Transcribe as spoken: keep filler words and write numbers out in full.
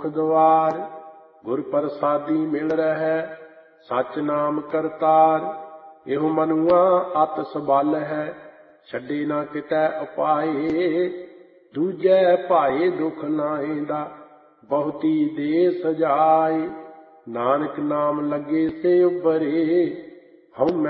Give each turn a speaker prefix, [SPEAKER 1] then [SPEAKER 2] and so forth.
[SPEAKER 1] मुख द्वार। गुर प्रसादी मिल रहे सच नाम करतार। एहो मनुआ अत सबल है छड्डे ना कितै उपाए। दूजे भाए दुख नाएंदा बहुती दे सजाए। नानक नाम लगे से उबरे हਉ